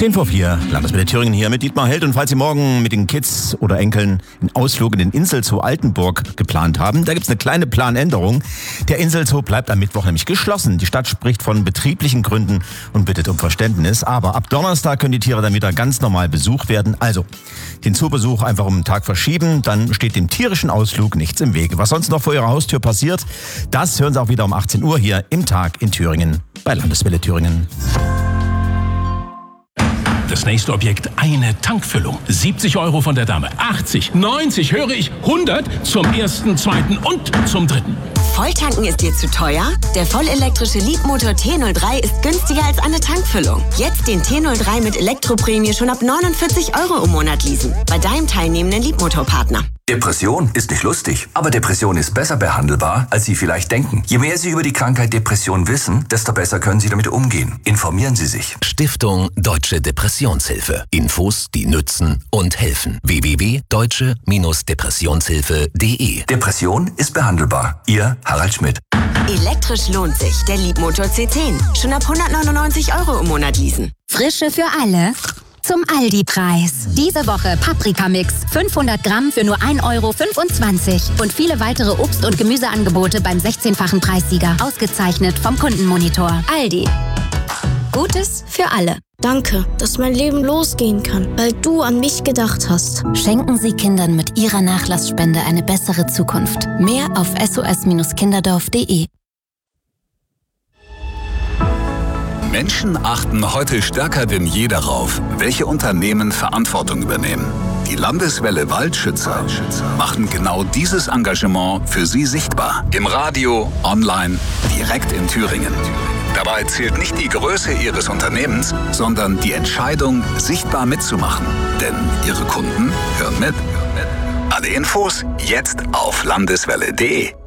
10:04, Landeswelle Thüringen hier mit Dietmar Held. Und falls Sie morgen mit den Kids oder Enkeln einen Ausflug in den Inselzoo Altenburg geplant haben, da gibt's eine kleine Planänderung. Der Inselzoo bleibt am Mittwoch nämlich geschlossen. Die Stadt spricht von betrieblichen Gründen und bittet um Verständnis. Aber ab Donnerstag können die Tiere dann wieder ganz normal besucht werden. Also den Zoobesuch einfach um einen Tag verschieben, dann steht dem tierischen Ausflug nichts im Wege. Was sonst noch vor Ihrer Haustür passiert, das hören Sie auch wieder um 18 Uhr hier im Tag in Thüringen bei Landeswelle Thüringen. Das nächste Objekt, eine Tankfüllung. 70 € von der Dame, 80, 90, höre ich, 100 zum ersten, zweiten und zum dritten. Volltanken ist dir zu teuer? Der vollelektrische Leapmotor T03 ist günstiger als eine Tankfüllung. Jetzt den T03 mit Elektroprämie schon ab 49 € im Monat leasen. Bei deinem teilnehmenden Leapmotor-Partner. Depression ist nicht lustig, aber Depression ist besser behandelbar, als Sie vielleicht denken. Je mehr Sie über die Krankheit Depression wissen, desto besser können Sie damit umgehen. Informieren Sie sich. Stiftung Deutsche Depressionshilfe. Infos, die nützen und helfen. www.deutsche-depressionshilfe.de. Depression ist behandelbar. Ihr Harald Schmidt. Elektrisch lohnt sich. Der Leapmotor C10. Schon ab 199 € im Monat leasen. Frische für alle. Zum Aldi-Preis. Diese Woche Paprikamix. 500 Gramm für nur 1,25 € und viele weitere Obst- und Gemüseangebote beim 16-fachen Preissieger. Ausgezeichnet vom Kundenmonitor. Aldi. Gutes für alle. Danke, dass mein Leben losgehen kann, weil du an mich gedacht hast. Schenken Sie Kindern mit Ihrer Nachlassspende eine bessere Zukunft. Mehr auf sos-kinderdorf.de. Menschen achten heute stärker denn je darauf, welche Unternehmen Verantwortung übernehmen. Die Landeswelle Waldschützer machen genau dieses Engagement für Sie sichtbar. Im Radio, online, direkt in Thüringen. Dabei zählt nicht die Größe Ihres Unternehmens, sondern die Entscheidung, sichtbar mitzumachen. Denn Ihre Kunden hören mit. Alle Infos jetzt auf landeswelle.de.